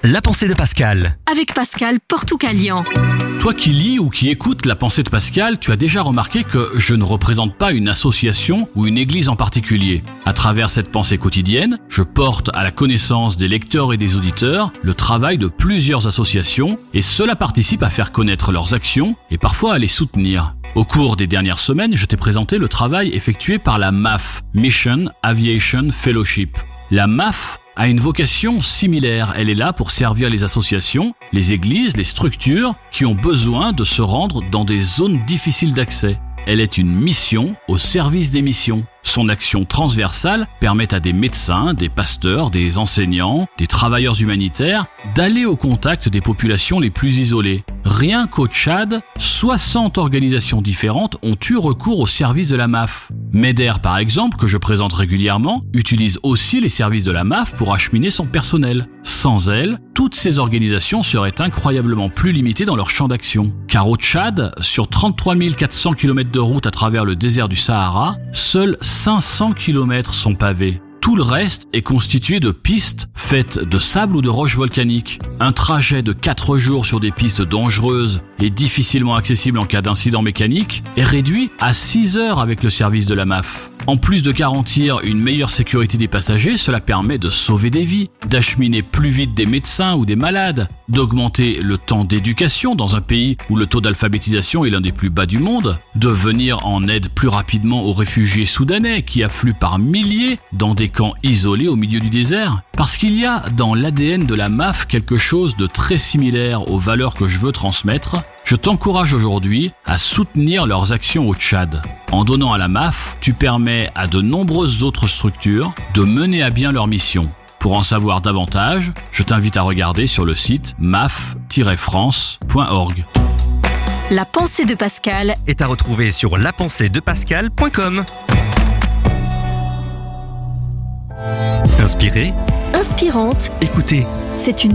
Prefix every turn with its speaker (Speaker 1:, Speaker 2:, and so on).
Speaker 1: La pensée de Pascal.
Speaker 2: Avec Pascal Portucalian.
Speaker 3: Toi qui lis ou qui écoutes La pensée de Pascal, tu as déjà remarqué que je ne représente pas une association ou une église en particulier. À travers cette pensée quotidienne, je porte à la connaissance des lecteurs et des auditeurs le travail de plusieurs associations et cela participe à faire connaître leurs actions et parfois à les soutenir. Au cours des dernières semaines, je t'ai présenté le travail effectué par la MAF, Mission Aviation Fellowship. La MAF a une vocation similaire. Elle est là pour servir les associations, les églises, les structures qui ont besoin de se rendre dans des zones difficiles d'accès. Elle est une mission au service des missions. Son action transversale permet à des médecins, des pasteurs, des enseignants, des travailleurs humanitaires d'aller au contact des populations les plus isolées. Rien qu'au Tchad, 60 organisations différentes ont eu recours au service de la MAF. MEDER, par exemple, que je présente régulièrement, utilise aussi les services de la MAF pour acheminer son personnel. Sans elle, toutes ces organisations seraient incroyablement plus limitées dans leur champ d'action. Car au Tchad, sur 33 400 km de route à travers le désert du Sahara, seuls 500 km sont pavés. Tout le reste est constitué de pistes faites de sable ou de roches volcaniques. Un trajet de 4 jours sur des pistes dangereuses et difficilement accessibles en cas d'incident mécanique est réduit à 6 heures avec le service de la MAF. En plus de garantir une meilleure sécurité des passagers, cela permet de sauver des vies, d'acheminer plus vite des médecins ou des malades, d'augmenter le temps d'éducation dans un pays où le taux d'alphabétisation est l'un des plus bas du monde, de venir en aide plus rapidement aux réfugiés soudanais qui affluent par milliers dans des camps isolés au milieu du désert. Parce qu'il y a dans l'ADN de la MAF quelque chose de très similaire aux valeurs que je veux transmettre, je t'encourage aujourd'hui à soutenir leurs actions au Tchad. En donnant à la MAF, tu permets à de nombreuses autres structures de mener à bien leur mission. Pour en savoir davantage, je t'invite à regarder sur le site maf-france.org.
Speaker 2: La pensée de Pascal
Speaker 1: Est à retrouver sur lapenseedepascal.com. Inspiré,
Speaker 2: inspirante.
Speaker 1: écoutez.
Speaker 2: C'est une